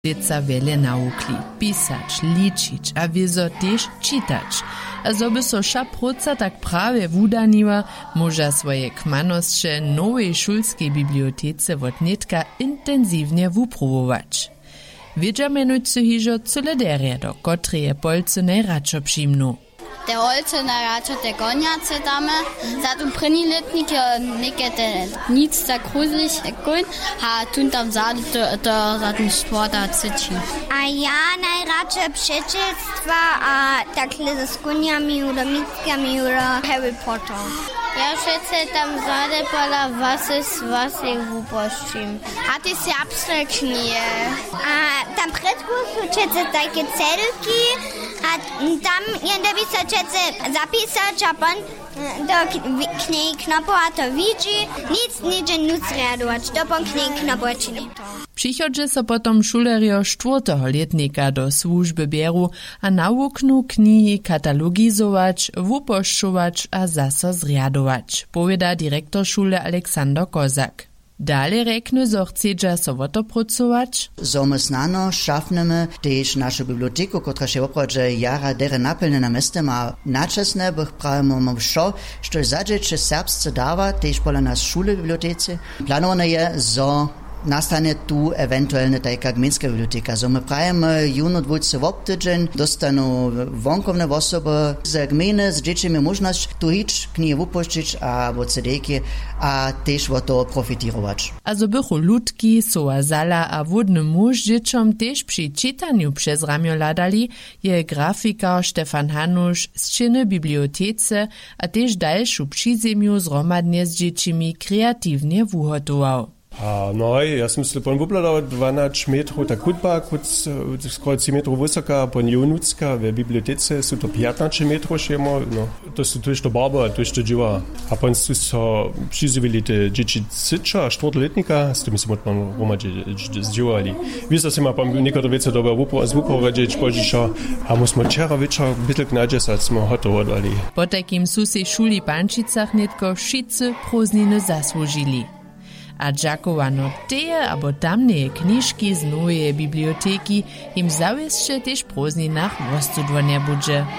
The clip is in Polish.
Dziecka wiele naukli, pisać, liczyć, a wiezo też czytać. A zoby so šaproca tak prawie wudaniła, może swoje kmanostsze nowej szulskiej bibliotece wotnetka intensywnie wuprowować. Wiedzia menujcy hižo cylideria, do kotreje polce najradšo přimnu. Te holce najradšo te konjace dame, zatem první letnik je nekete nic tak gruselig ekon, a tun tam zadu to zatem sporta ciči. A ja najradšo przeczystwa, a takle ze skunjami, oder mitkami, oder Harry Potter. Ja šece tam zade pola was ich wupoščim. A ty serbskie knije. A tam predku su čece takie celki, a tam jende by se čece zapisać, a pan do knihy knopu a to widzi, nic niče nuc readować, do pan knihy knopu čini to. Přichodže so potom šulerjo 4. letnika do służby bieru a nauknu knihy katalogizować, wupoščować a zaso zriadować, powiada dyrektor szule Aleksander Kozak. Dalej rekne, zo chcedža so wotopracować? So my snano šafneme tež našu biblioteku, kotra še oprodže jara dere napilne na meste ma načasne, bych pravimo všo, što zadžeče serbsce dava, tež pola nas šule bibliotece. Planovane je, zo nastane tu eventualne tajka gminska biblioteka. So my pravimo juno dvojce v obtydzień dostanu wonkovne osoby z gminy, z dzieciami możność tu hić, knihy wupuścić, a wo CD-ki, a tež wo to profitirować. A zo bychu ludki, soa zala a wodny muž dzieciom tež przy czytaniu przez ramio ladali, je grafikar Stefan Hanusz z činy bibliotece a tež dalšu přizemiu zromadnie z dziecimi kreatywnie wuhotował. No, ja som si pon wubladał 12 metrów ta kutba, skoro 10 metrów wysoka, pon junucka, w bibliotece są to 15 metrów szemo, no, to są tuż to barba, tuż to dziwa. A pon su so přizivili te dzieci cycza, 4-letnika, z tym są pan romadzi zdziwali. Wiesz, że ma pan niektóre wiece dobra wuporadzić, podziesza, a musimy wczoraj wieczór bytlek nadziesać, smo hotowali. Po takim su se szuli Pančicach netko wszyscy próżniny zasłużyli. A dżakowano teje abo tamneje kniżki z nowej biblioteki im zawieszcze też próżninach wostudwania budże.